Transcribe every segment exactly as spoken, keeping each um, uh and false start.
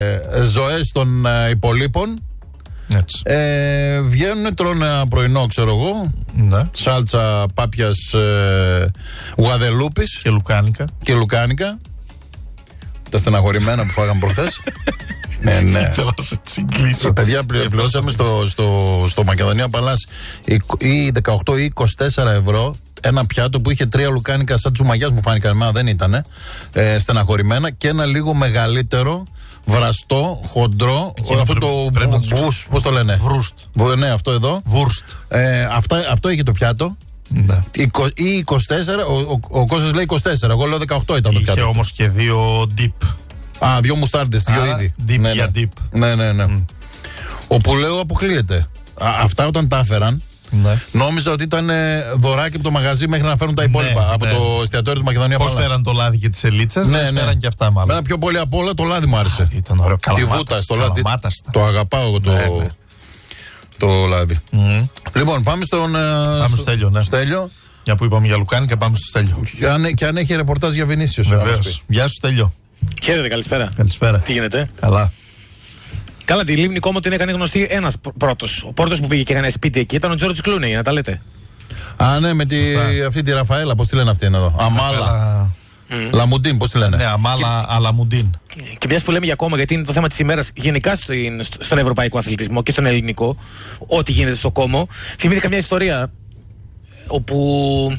ε, ζωές των ε, υπολείπων. Έτσι. Ε, βγαίνουν, τρώνε ένα πρωινό, ξέρω εγώ. Ναι. Σάλτσα πάπιας ε, Γουαδελούπης Και λουκάνικα. και λουκάνικα. Τα στεναχωρημένα που φάγαμε προχθές. Ναι, ναι. Θέλω να σε τσιγκλίσω. Παιδιά, πληρώσαμε στο, στο, στο Μακεδονία Παλάς ή δεκαοκτώ ή είκοσι τέσσερα ευρώ ένα πιάτο που είχε τρία λουκάνικα σαν τσουμαγιάς, μου φάνηκαν εμένα, δεν ήτανε. Ε, στεναχωρημένα, και ένα λίγο μεγαλύτερο, βραστό, χοντρό. Εκείνο αυτό πρέπει, το πρέπει μπους, πώς το λένε. Βρούστ. Ναι, αυτό εδώ. Βούρστ. Ε, αυτά, αυτό είχε το πιάτο. Ναι. Ή είκοσι τέσσερα, ο, ο, ο Κώστας λέει είκοσι τέσσερα, εγώ λέω δεκαοκτώ ήταν το Είχε πιάτο. όμως και δύο dip. Α, δύο μουστάρντες, δύο είδη. Dip Ναι, για ναι. dip. Ναι, ναι, ναι. Mm. Όπου λέω αποκλείεται. Α, αυτά όταν τα έφεραν, Ναι. νόμιζα ότι ήταν ε, δωράκι από το μαγαζί μέχρι να φέρουν τα υπόλοιπα. Ναι, από ναι. το εστιατόριο του Μακεδονία Πώς Παλάς. φέραν το λάδι και τις ελίτσες, Ναι, ναι, ναι. φέραν και αυτά μάλλον. Μένα πιο πολύ απ' όλα το λάδι μου άρεσε. Ήταν ωραίο. Τη Καλαμάτας, βούτα στο λάδι. καλαμάταστα. Το αγαπάω εγώ το, Ναι, ναι. το λάδι. Mm. Λοιπόν, πάμε στον. Πάμε στο Στέλιο, ναι. Στέλιο. Για που είπαμε για λουκάνικα, πάμε στο Στέλιο. Και αν, και αν έχει ρεπορτάζ για Βινίσιος. Βεβαίως. Γεια σου, Στέλιο. Χαίρετε, καλησπέρα. Καλησπέρα. Τι γίνεται? Καλά. Καλά, τη Λίμνη Κόμο την έκανε γνωστή ένας πρώτος. Ο πρώτος που πήγε και έκανε σπίτι εκεί ήταν ο Τζόρτζ Κλούνεϊ, για να τα λέτε. Α, ναι, με τη, αυτή τη Ραφαέλα, πώς τη λένε αυτή είναι εδώ. Αμάλα. Mm. Λαμουντίν, πώς τη λένε. Ναι, Αμάλα Αλαμουντίν. Και μιας που λέμε για κόμμα, γιατί είναι το θέμα της ημέρας γενικά στο, στον ευρωπαϊκό αθλητισμό και στον ελληνικό, ό,τι γίνεται στο κόμμο. Θυμήθηκα μια ιστορία όπου.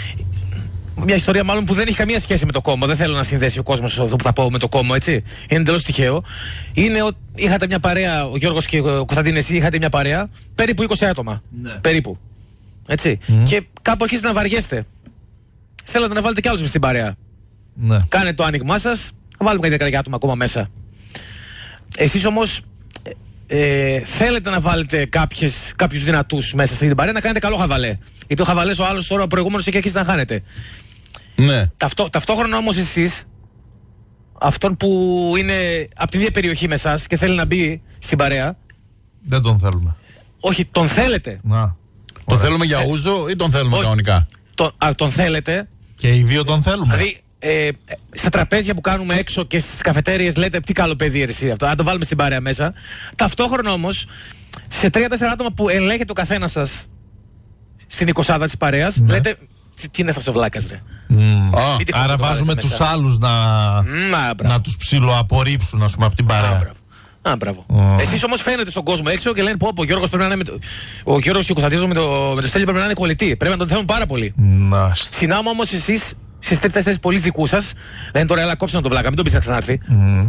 Μια ιστορία μάλλον που δεν έχει καμία σχέση με το κόμμα. Δεν θέλω να συνδέσει ο κόσμος αυτό που θα πω με το κόμμα, έτσι. Είναι εντελώς τυχαίο. Είναι ότι είχατε μια παρέα, ο Γιώργος και ο Κωνσταντίν, εσύ είχατε μια παρέα, περίπου είκοσι άτομα. Ναι. Περίπου. Έτσι. Mm. Και κάπου αρχίσετε να βαριέστε. Θέλετε να βάλετε κι άλλους στην παρέα. Ναι. Κάνετε το άνοιγμά σας, θα βάλουμε κάποια δεκαετία άτομα ακόμα μέσα. Εσείς όμως ε, θέλετε να βάλετε κάποιες, κάποιους δυνατούς μέσα στην παρέα, να κάνετε καλό χαβαλέ. Γιατί ο χαβαλές ο άλλος τώρα, ο προηγούμενος, έχει αρχίσει να χάνετε. Ναι. Ταυτό, ταυτόχρονα όμως εσείς, αυτόν που είναι από την ίδια περιοχή με εσάς και θέλει να μπει στην παρέα, δεν τον θέλουμε. Όχι, τον θέλετε. Να. Τον θέλουμε για ούζο ή τον θέλουμε Όχι. κανονικά? Τον, α, τον θέλετε. Και οι δύο τον θέλουμε. Δηλαδή, ε, στα τραπέζια που κάνουμε έξω και στις καφετέριες λέτε τι καλό παιδί είναι εσύ αυτό. Αν το βάλουμε στην παρέα μέσα. Ταυτόχρονα όμως, σε τρία-τέσσερα άτομα που ελέγχεται ο καθένας σας στην εικοσάδα της παρέας, ναι. λέτε τι, τι είναι αυτός ο βλάκας, ρε. Mm. Α, άρα βάζουμε τους άλλους να, mm, να τους ψιλοαπορρίψουν, ας πούμε, από την παρέα. Α, μπράβο. Oh. Εσείς όμως φαίνεται στον κόσμο έξω και λένε πω, πω ο Γιώργος πρέπει να είναι με το, ο Γιώργος και ο Κωνσταντίνος με το, με το Στέλιο πρέπει να είναι κολλητοί. Πρέπει να τον θέλουν πάρα πολύ. Να. Συνάμα όμως εσείς στις τρεις-τέσσερις πολλοί δικούς σας λένε τώρα έλα κόψε να το βλάκα, μην τον πεις να ξανάρθει. Mm.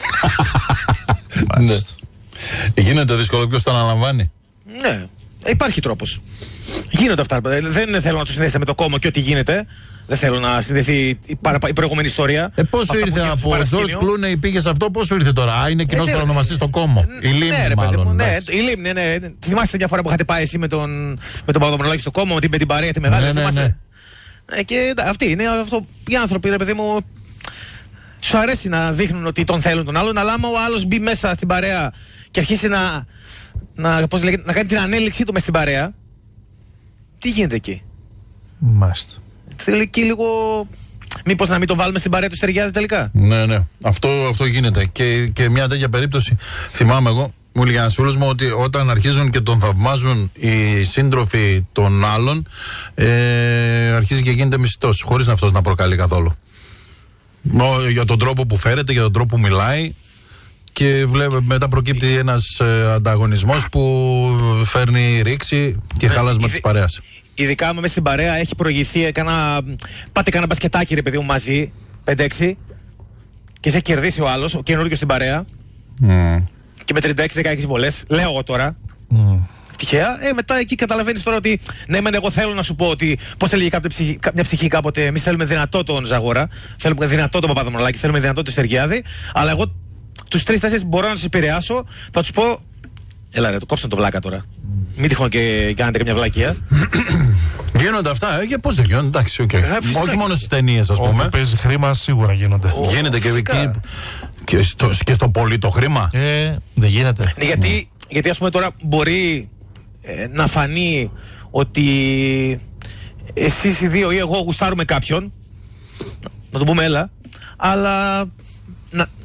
Ναι. Γίνεται δύσκολο, ποιος το αναλαμβάνει? Ναι, υπάρχει τρόπος. Γίνονται αυτά. Δεν θέλω να το συνδέσετε με το κόμμα και ό,τι γίνεται. Δεν θέλω να συνδεθεί η, παρα... η προηγούμενη ιστορία. Ε, πώς σου ήρθε από ο Τζορτζ Κλούνεϊ, πήγε σε αυτό, πώς σου ήρθε τώρα? Α, είναι κοινός ε, παρονομαστής στο κόμμα. Η Λίμνη, ναι, μάλλον. Ναι, η Λίμνη, ναι, ναι. Θυμάστε μια φορά που είχατε πάει εσύ με τον, με τον Παπαδομανολάκη στο κόμμα, με την, με την παρέα τη μεγάλη. Ναι, ναι, ναι. Ε, και αυτοί είναι αυτό, οι άνθρωποι, ρε παιδί μου. Σου αρέσει να δείχνουν ότι τον θέλουν τον άλλον, αλλά άμα ο άλλος μπει μέσα στην παρέα και αρχίσει να, να, πώς λέγεται, να κάνει την ανέλυξή του μες στην παρέα, τι γίνεται εκεί? Μάλιστα. Θέλει εκεί λίγο. Μήπως να μην τον βάλουμε στην παρέα του ταιριάζει τελικά? Ναι, ναι. Αυτό, αυτό γίνεται. Και, και μια τέτοια περίπτωση θυμάμαι εγώ. Μου έλεγε ένας φίλος μου ότι όταν αρχίζουν και τον θαυμάζουν οι σύντροφοι των άλλων, ε, αρχίζει και γίνεται μισητός, χωρίς αυτός να προκαλεί καθόλου. Ο, για τον τρόπο που φέρεται, για τον τρόπο που μιλάει. Και βλέπε, μετά προκύπτει ένας ε, ανταγωνισμός που φέρνει ρήξη και χάλασμα της παρέας. Ειδικά με στην παρέα έχει προηγηθεί κανένα. Πάτε κανένα μπασκετάκι, ρε παιδί μου, μαζί, πέντε έξι, και σε έχει κερδίσει ο άλλος, ο καινούργιος στην παρέα. Mm. Και με τριάντα έξι δεκαέξι βολές, λέω εγώ τώρα. Mm. Τυχαία. Ε, μετά εκεί καταλαβαίνεις τώρα ότι. Ναι, μεν εγώ θέλω να σου πω ότι. Πώς έλεγε κάποια ψυχή, μια ψυχή κάποτε, εμείς θέλουμε δυνατό τον Ζαγόρα, θέλουμε δυνατό τον Παπαδομανολάκη, θέλουμε δυνατό τον Στεργιάδη. Αλλά εγώ τους τρεις-τέσσερις μπορώ να τους επηρεάσω, θα τους πω. Έλα, ρε, το κόψτε το βλάκα τώρα. Mm. Μην τυχόν και κάνετε καμιά βλακεία. Γίνονται αυτά, ε, και πώς δεν γίνονται, εντάξει, okay. ε, όχι μόνο στις ταινίες, ας πούμε. Όπου παίζει χρήμα, σίγουρα γίνονται. Oh, γίνεται και, και, και, στο, και στο πολύ το χρήμα. Ε, δεν γίνεται. Ναι, γιατί, mm. γιατί ας πούμε τώρα μπορεί ε, να φανεί ότι εσείς οι δύο ή εγώ γουστάρουμε κάποιον, να το πούμε έλα, αλλά να,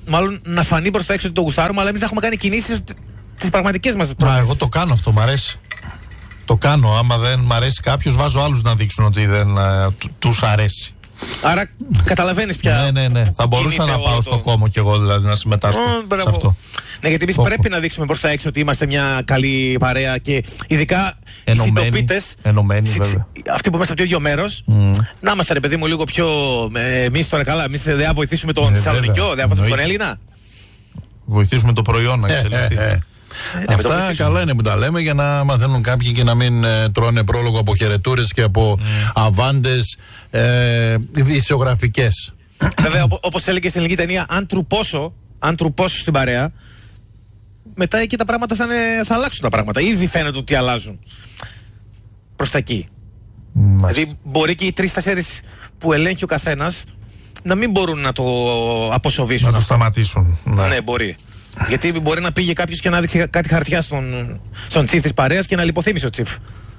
μάλλον να φανεί προς τα έξω ότι το γουστάρουμε, αλλά εμείς να έχουμε κάνει κινήσεις τις πραγματικές μας προθέσεις. Μα εγώ το κάνω αυτό, μ' αρέσει. Το κάνω. Άμα δεν μ' αρέσει κάποιος, βάζω άλλους να δείξουν ότι δεν ε, τους αρέσει. Άρα καταλαβαίνεις πια. Ναι, ναι, ναι. Θα μπορούσα να πάω το... στο κόμμα κι εγώ, δηλαδή, να συμμετάσχω oh, σε αυτό. Ναι, γιατί εμείς πρέπει να δείξουμε προς τα έξω ότι είμαστε μια καλή παρέα και ειδικά ενωμένοι, οι συντοπίτες, ενωμένοι, βέβαια. Αυτοί που είμαστε από το ίδιο μέρος, mm. να είμαστε, ρε παιδί μου, λίγο πιο. Ε, εμείς τώρα καλά, εμείς δεν βοηθήσουμε τον Θεσσαλονικιό, δεν βοηθήσουμε τον Έλληνα. Βοηθήσουμε το προϊόν να εξελιχθεί. Ε, ε, ε. Ε, Αυτά καλά είναι που τα λέμε για να μαθαίνουν κάποιοι και να μην ε, τρώνε πρόλογο από χαιρετούρες και από mm. αβάντες ε, δισιογραφικές. Βέβαια, όπως έλεγε στην ελληνική ταινία, αν τρουπώσω, αν τρουπώσω στην παρέα, μετά εκεί τα πράγματα θα, είναι, θα αλλάξουν τα πράγματα. Ήδη φαίνεται ότι αλλάζουν προς τα εκεί. Μάλιστα. Δηλαδή μπορεί και οι τρεις-τέσσερις που ελέγχει ο καθένας να μην μπορούν να το αποσοβήσουν. Να το σταματήσουν. Ναι, ναι μπορεί. Γιατί μπορεί να πήγε κάποιος και να δείξει κάτι χαρτιά στον, στον τσιφ της παρέας και να λιποθύμησε ο τσιφ.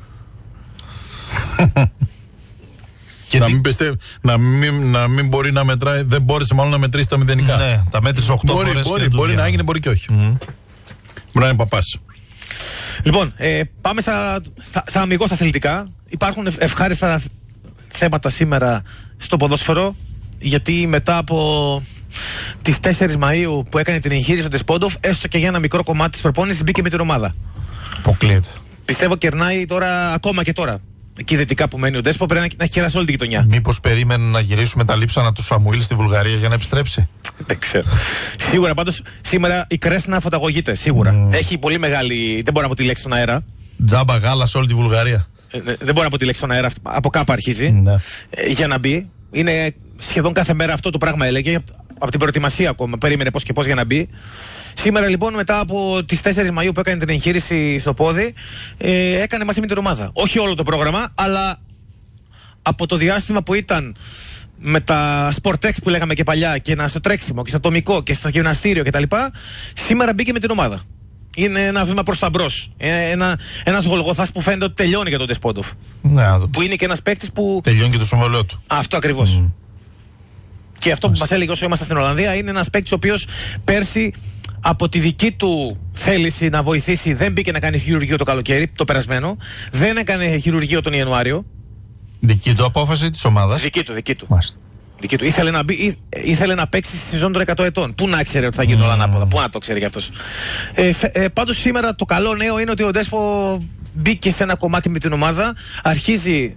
Και να, τι... μην πιστεύει, να, μην, να μην μπορεί να μετράει, δεν μπόρεσε μάλλον να μετρήσει τα μηδενικά. Ναι, τα μέτρησε οκτώ μπορεί, φορές. Μπορεί, μπορεί να έγινε, μπορεί και όχι. Mm. Μπορεί να είναι παπάς. Λοιπόν, ε, πάμε στα, στα, στα αμιγώς αθλητικά. Υπάρχουν ευχάριστα θέματα σήμερα στο ποδόσφαιρο, γιατί μετά από τις τέσσερις Μαΐου που έκανε την εγχείρηση ο Ντεσπόντοφ, έστω και για ένα μικρό κομμάτι της προπόνησης μπήκε με την ομάδα. Αποκλείεται. Πιστεύω κερνάει τώρα, ακόμα και τώρα. Εκεί δυτικά που μένει ο Ντέσπο πρέπει να έχει κεράσει όλη την γειτονιά. Μήπως περίμενε να γυρίσουμε τα λείψανα του Σαμουήλ στη Βουλγαρία για να επιστρέψει. Δεν ξέρω. Σίγουρα πάντως σήμερα η Κρέσνα φωταγωγείται. Σίγουρα. Mm. Έχει πολύ μεγάλη. Δεν μπορώ να πω τη λέξη στον αέρα. Τζάμπα γάλα σε όλη τη Βουλγαρία. Ε, δεν μπορώ να πω τη λέξη στον αέρα. Από κάπου αρχίζει. Mm. Ε, για να μπει. Είναι σχεδόν κάθε μέρα αυτό το πράγμα έλεγε. Από την προετοιμασία ακόμα. Περίμενε πώς και πώς για να μπει. Σήμερα λοιπόν, μετά από τις τέσσερις Μαΐου που έκανε την εγχείρηση στο πόδι, ε, έκανε μαζί με την ομάδα. Όχι όλο το πρόγραμμα, αλλά από το διάστημα που ήταν με τα Sportex που λέγαμε και παλιά, και ένα στο τρέξιμο και στο ατομικό και στο γυμναστήριο κτλ. Σήμερα μπήκε με την ομάδα. Είναι ένα βήμα προς τα μπρος. Ένα, ένας Γολγοθάς που φαίνεται ότι τελειώνει για τον Ντεσπόντοφ. Ναι, που είναι και ένας παίκτης που. Τελειώνει και το συμβόλαιο του. Αυτό ακριβώς. Mm. Και αυτό που μας έλεγε όσο ήμασταν στην Ολλανδία είναι ένας παίκτης ο οποίος πέρσι από τη δική του θέληση να βοηθήσει δεν μπήκε να κάνει χειρουργείο το καλοκαίρι, το περασμένο. Δεν έκανε χειρουργείο τον Ιανουάριο. Δική του απόφαση της ομάδας. Δική του, δική του. Δική του. Ήθελε, να μπει, ή, ήθελε να παίξει στη ζώνη των εκατό ετών. Πού να ξέρει ότι θα γίνουν mm. όλα ανάποδα. Πού να το ξέρει κι αυτός. Ε, ε, πάντως σήμερα το καλό νέο είναι ότι ο Ντέσπο μπήκε σε ένα κομμάτι με την ομάδα. Αρχίζει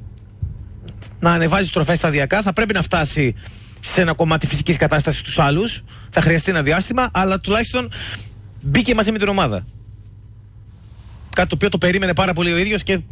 να ανεβάζει τροφές σταδιακά. Θα πρέπει να φτάσει σε ένα κομμάτι φυσικής κατάστασης στους άλλους. Θα χρειαστεί ένα διάστημα, αλλά τουλάχιστον μπήκε μαζί με την ομάδα. Κάτι το οποίο το περίμενε πάρα πολύ ο ίδιος και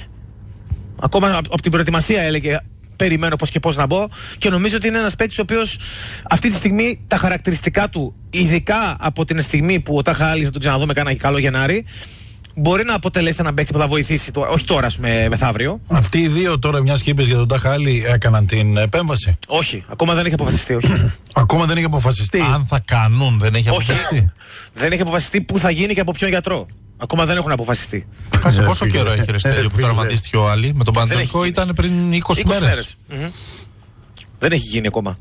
ακόμα από την προετοιμασία έλεγε περιμένω πώς και πώς να μπω, και νομίζω ότι είναι ένας παίκτης ο οποίος αυτή τη στιγμή τα χαρακτηριστικά του, ειδικά από την στιγμή που ο Τάχα Άλλη θα τον ξαναδούμε κάνα καλό Γενάρη, μπορεί να αποτελέσει έναν παίκτη που θα βοηθήσει, τώρα, όχι τώρα, με, μεθαύριο. Αυτοί οι δύο τώρα, μιας και είπες για τον Τάχα Άλλη, έκαναν την επέμβαση. Όχι, ακόμα δεν έχει αποφασιστεί. Όχι. Ακόμα δεν έχει αποφασιστεί. Αν θα κάνουν, δεν έχει αποφασιστεί. Όχι, δεν έχει αποφασιστεί πού θα γίνει και από ποιον γιατρό. Ακόμα δεν έχουν αποφασιστεί. Χάσε πόσο καιρό έχει Ρεστέλιο που τραυματίστηκε ο Άλλη? Με τον Παναθηναϊκό ήταν πριν είκοσι μέρες. Mm-hmm. Δεν έχει γίνει ακόμα.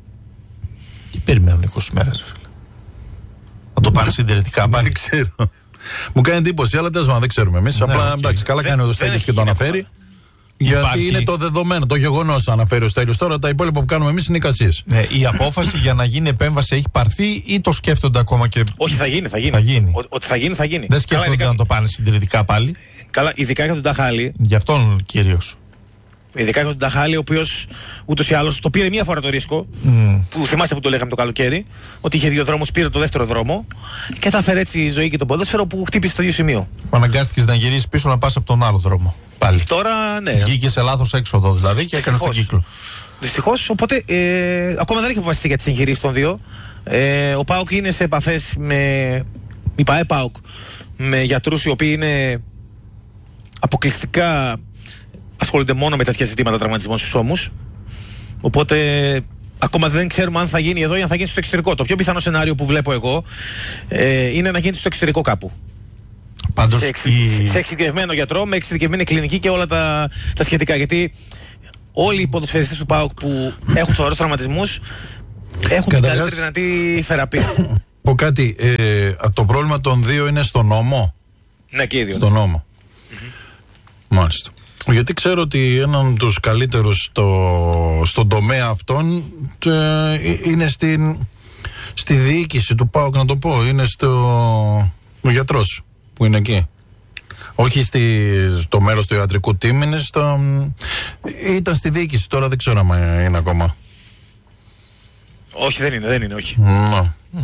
Τι περιμένουν είκοσι μέρες, φίλε? Να το πάρει συντηρητικά πάλι? Δεν ξέρω. Μου κάνει εντύπωση, αλλά τέλος πάντων δεν ξέρουμε εμείς. Απλά εντάξει, καλά κάνει ο Στέλιος και το αναφέρει. Γιατί υπάρχει... είναι το δεδομένο, το γεγονός αναφέρει ο Στέλιος. Τώρα τα υπόλοιπα που κάνουμε εμείς είναι εικασίες. Ναι, η απόφαση για να γίνει επέμβαση έχει πάρθει ή το σκέφτονται ακόμα και. Όχι, θα γίνει, θα γίνει. Θα γίνει. Ο, ότι θα γίνει, θα γίνει. Δεν σκέφτονται καλά, να το πάνε συντηρητικά πάλι. Καλά, ειδικά για τον Τάχα Άλλη. Γι' αυτόν κυρίως. Ειδικά για τον Τάχα Άλλη, ο οποίος ούτως ή άλλως το πήρε μία φορά το ρίσκο. Mm. Που θυμάστε που το λέγαμε το καλοκαίρι. Ότι είχε δύο δρόμους, πήρε το δεύτερο δρόμο. Και θα φέρει έτσι η ζωή και τον ποδόσφαιρο που χτύπησε το ίδιο σημείο. Αναγκάστηκες να γυρίσεις πίσω να πας από τον άλλο δρόμο. Πάλι. Τώρα, ναι. Βγήκε σε λάθος έξοδο δηλαδή και έκανε τον κύκλο. Δυστυχώς. Οπότε ε, ακόμα δεν έχει αποφασιστεί για τις εγχειρήσεις των δύο. Ε, ο ΠΑΟΚ είναι σε επαφές με. Η ΠΑΕ ΠΑΟΚ με γιατρούς οι οποίοι είναι αποκλειστικά. Ασχολούνται μόνο με τέτοια ζητήματα τραυματισμών στους ώμους. Οπότε ακόμα δεν ξέρουμε αν θα γίνει εδώ ή αν θα γίνει στο εξωτερικό. Το πιο πιθανό σενάριο που βλέπω εγώ ε, είναι να γίνει στο εξωτερικό κάπου. Πάντως σε, εξ, η... σε εξειδικευμένο γιατρό, με εξειδικευμένη κλινική και όλα τα, τα σχετικά. Γιατί όλοι οι ποδοσφαιριστές του ΠΑΟΚ που έχουν σοβαρούς τραυματισμούς Έχουν την καλύτερη δυνατή θεραπεία. Πω κάτι, ε, το πρόβλημα των δύο είναι στο νόμο. Ναι, και οι δύο. Στο νόμο. Mm-hmm. Μάλιστα. Γιατί ξέρω ότι έναν από τους καλύτερους στο, στον τομέα αυτόν ε, είναι στην, στη διοίκηση του ΠΑΟΚ, να το πω. Είναι στο, ο γιατρός που είναι εκεί. Όχι στη, στο μέρος του ιατρικού team, είναι στο, ήταν στη διοίκηση, τώρα δεν ξέρω αν είναι ακόμα. Όχι, δεν είναι, δεν είναι, όχι. No. Mm.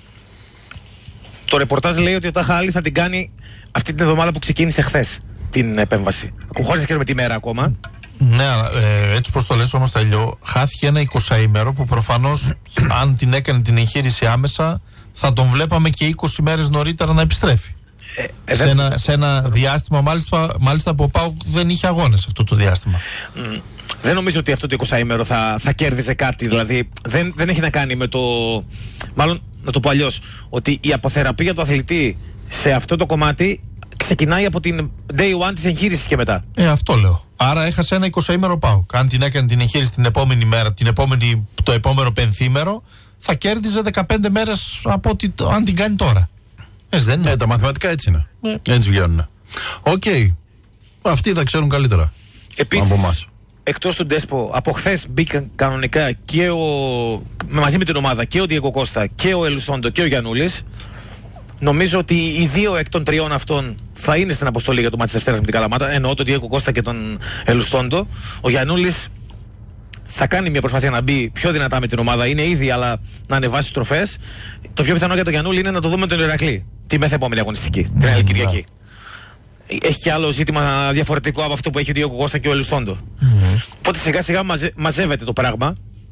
Το ρεπορτάζ λέει ότι ο Τάχα Άλλη θα την κάνει αυτή την εβδομάδα που ξεκίνησε χθες την επέμβαση. Χωρίς να ξέρουμε τη μέρα ακόμα. Ναι, ε, έτσι πως το λες όμως, Τελειώ, χάθηκε ένα εικοσαήμερο που προφανώς αν την έκανε την εγχείρηση άμεσα θα τον βλέπαμε και είκοσι μέρες νωρίτερα να επιστρέφει. Ε, ε, σε, ένα, σε ένα διάστημα, μάλιστα, μάλιστα που ο ΠΑΟΚ δεν είχε αγώνες αυτό το διάστημα. Mm. Δεν νομίζω ότι αυτό το εικοσαήμερο θα, θα κέρδιζε κάτι. Δηλαδή δεν, δεν έχει να κάνει με το. Μάλλον να το πω αλλιώς. Ότι η αποθεραπεία του αθλητή σε αυτό το κομμάτι ξεκινάει από την day one της εγχείρησης και μετά. Ε, αυτό λέω. Άρα έχασε ένα εικοσαήμερο ΠΑΟΚ. Αν την έκανε την εγχείρηση την επόμενη μέρα, την επόμενη, το επόμενο πενθήμερο, θα κέρδιζε δεκαπέντε μέρες από ότι, αν την κάνει τώρα. Έτσι δεν είναι? Ε, τα μαθηματικά έτσι είναι. Ε. Έτσι βγαίνουν. Οκ. Okay. Αυτοί θα ξέρουν καλύτερα. Επίσης, από εμάς. Εκτός του Ντέσπο, από χθες μπήκαν κανονικά και ο, μαζί με την ομάδα και ο Διέγκο Κώστα και ο Ελουστόντο και ο Γιαννούλης. Νομίζω ότι οι δύο εκ των τριών αυτών θα είναι στην αποστολή για το μάτι της Δευτέρας με την Καλαμάτα. Εννοώ τον Διέγκο Κώστα και τον Ελουστόντο. Ο Γιαννούλης θα κάνει μια προσπάθεια να μπει πιο δυνατά με την ομάδα. Είναι ήδη, αλλά να ανεβάσει τροφές. Το πιο πιθανό για τον Γιαννούλη είναι να το δούμε τον Ηρακλή τη μεθεπόμενη αγωνιστική, την άλλη Κυριακή. Έχει και άλλο ζήτημα διαφορετικό από αυτό που έχει ο Διέγκο Κώστα και ο Ελουστόντο. Mm-hmm. Οπότε σιγά σιγά μαζε, μαζεύεται το πράγμα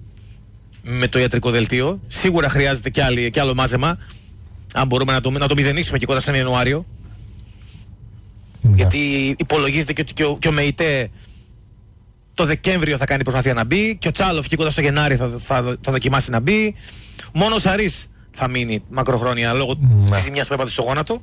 με το ιατρικό δελτίο. Σίγουρα χρειάζεται και, άλλη, και άλλο μάζεμα. Αν μπορούμε να το, να το μηδενίσουμε και κοντά στον Ιανουάριο. Yeah. Γιατί υπολογίζεται και ότι και ο, και ο ΜΕΙΤΕ το Δεκέμβριο θα κάνει προσπάθεια να μπει. Και ο Τσάλοφ και κοντά στο Γενάρη θα, θα, θα, θα δοκιμάσει να μπει. Μόνο ο Σαρίς θα μείνει μακροχρόνια λόγω yeah. της ζημιάς που έπαθε στο γόνατο.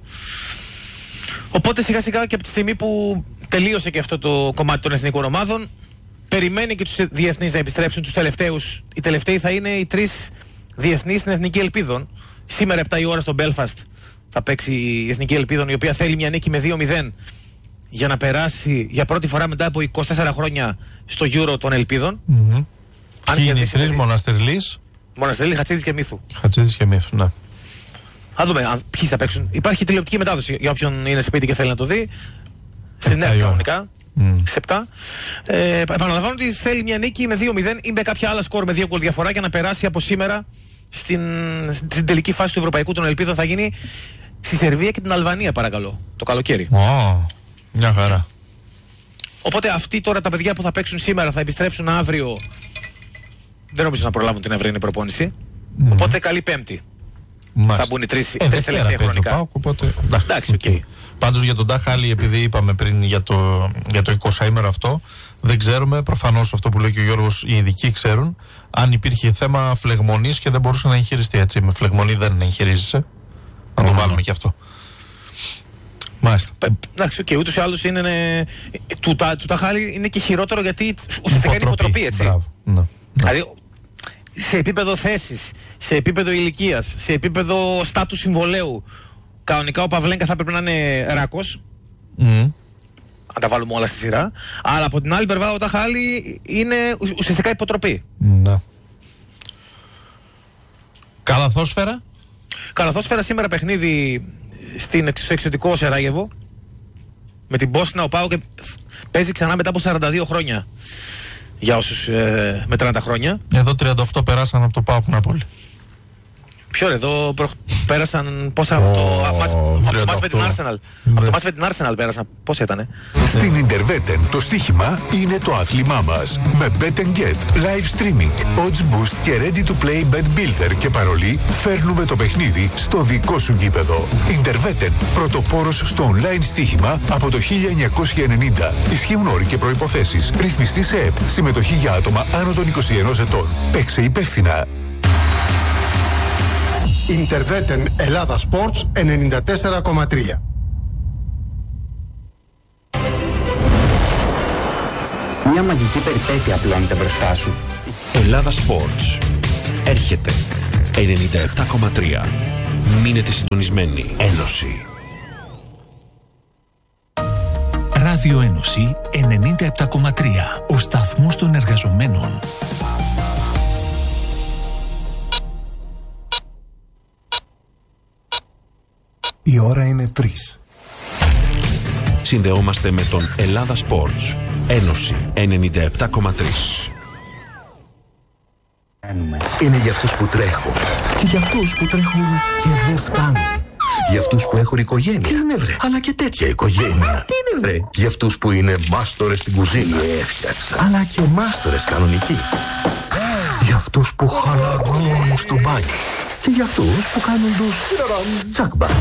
Οπότε σιγά σιγά και από τη στιγμή που τελείωσε και αυτό το κομμάτι των εθνικών ομάδων, περιμένει και τους διεθνείς να επιστρέψουν, τους τελευταίους. Οι τελευταίοι θα είναι οι τρεις διεθνείς στην Εθνική Ελπίδων. Σήμερα επτά η ώρα στο Μπέλφαστ θα παίξει η Εθνική Ελπίδων, η οποία θέλει μια νίκη με δύο μηδέν για να περάσει για πρώτη φορά μετά από είκοσι τέσσερα χρόνια στο Euro των Ελπίδων. Mm-hmm. Ποιοι είναι οι τρεις? Μοναστερλής, Μοναστερλή, Χατσίδης και Μύθου. Χατσίδης και Μύθου, ναι. Θα δούμε αν, ποιοι θα παίξουν. Υπάρχει τηλεοπτική μετάδοση για όποιον είναι σπίτι και θέλει να το δει. Στην ΕΡΤ κανονικά. Mm. Σε επτά. Ε, επαναλαμβάνω ότι θέλει μια νίκη με δύο μηδέν ή με κάποια άλλα σκορ με δύο γκολ διαφορά για να περάσει από σήμερα στην, στην τελική φάση του Ευρωπαϊκού των Ελπίδων. Θα γίνει στη Σερβία και την Αλβανία, παρακαλώ, το καλοκαίρι. Oh, μια χαρά. Οπότε αυτοί τώρα τα παιδιά που θα παίξουν σήμερα θα επιστρέψουν αύριο. Δεν νομίζω να προλάβουν την αυριανή προπόνηση. Mm. Οπότε καλή Πέμπτη. Μάλιστα. Θα μπουν οι τρεις, ε, τρεις τελευταία χρονικά. Πάω, οπότε... Εντάξει, οκ. Okay. Πάντως για τον Τάχα Άλλη, επειδή είπαμε πριν για το, για το εικοσαήμερο αυτό, δεν ξέρουμε, προφανώς αυτό που λέει και ο Γιώργος, οι ειδικοί ξέρουν, αν υπήρχε θέμα φλεγμονής και δεν μπορούσε να εγχειριστεί, έτσι. Με φλεγμονή δεν εγχειρίζεσαι. Να το mm-hmm. βάλουμε και αυτό. Μάλιστα. Εντάξει, οκ, okay, ούτως ή άλλως είναι. Ναι, του, του Τάχα Άλλη είναι και χειρότερο γιατί ουσιαστικά είναι υποτροπή, έτσι. Μπράβο. Ναι. Δηλαδή, σε επίπεδο θέσης, σε επίπεδο ηλικίας, σε επίπεδο στάτου συμβολέου, κανονικά ο Παυλένκα θα πρέπει να είναι ράκος. Mm. Αν τα βάλουμε όλα στη σειρά. Αλλά από την άλλη πλευρά ο Τάχα Άλλη είναι ουσιαστικά υποτροπή. Ναι. Καλαθόσφαιρα. Καλαθόσφαιρα σήμερα παιχνίδι στην, στο εξωτικό Σεράγεβο. Με την Μπόσνα ο ΠΑΟΚ παίζει ξανά μετά από σαράντα δύο χρόνια. Για όσους ε, μετράνε τα χρόνια. Εδώ τριάντα οκτώ περάσαν από το ΠΑΟΚ Νάπολη. Ποιο ρε, εδώ προ... πέρασαν πόσα από το, από το μάτς με την Arsenal. Από το μάτς με την Arsenal πέρασαν, πόσα ήτανε. Στην Interwetten το στοίχημα είναι το άθλημά μας. Με Bet and Get, live streaming, odds boost και ready to play bet builder και παρολί, φέρνουμε το παιχνίδι στο δικό σου γήπεδο. Interwetten, πρωτοπόρος στο online στοίχημα από το χίλια εννιακόσια ενενήντα. Ισχύουν όροι και προϋποθέσεις. Ρυθμιστή σε ΕΠ. Συμμετοχή για άτομα άνω των είκοσι ενός ετών. Παίξε υπεύθυνα. Interwetten Ελλάδα Sports ενενήντα τέσσερα κόμμα τρία. Μια μαγική περιπέτεια απλώνεται μπροστά σου. Ελλάδα Sports. έρχεται. ενενήντα επτά κόμμα τρία. Μείνετε συντονισμένοι. Ένωση. Ράδιο Ένωση ενενήντα επτά κόμμα τρία. Ο σταθμός των εργαζομένων. Η ώρα είναι τρεις. Συνδεόμαστε με τον Ελλάδα Sports. Ένωση ενενήντα επτά κόμμα τρία. Είναι για αυτούς που τρέχουν και για αυτούς που τρέχουν και δεν φτάνουν. Για αυτούς που έχουν οικογένεια. Τι είναι βρε? Αλλά και τέτοια οικογένεια. Τι είναι βρε? Για αυτούς που είναι μάστορες στην κουζίνα. Έφτιαξα. Αλλά και μάστορες κανονικοί. Για αυτούς που χαλαρώνουν στο μπάνιο. Και για αυτούς που κάνουν τους τσακμπάν.